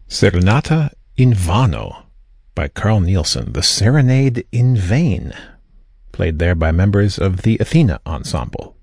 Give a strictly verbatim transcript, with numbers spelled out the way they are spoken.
Serenata in Vano by Carl Nielsen, the Serenade in Vain, played there by members of the Athena Ensemble.